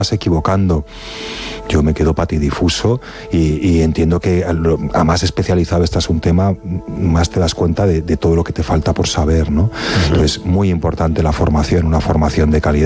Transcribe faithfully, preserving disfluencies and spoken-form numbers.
estás equivocando. Yo me quedo patidifuso y, y entiendo que a más especializado estás un tema, más te das cuenta de, de todo lo que te falta por saber, ¿no? Uh-huh. Entonces, muy importante la formación, una formación de calidad.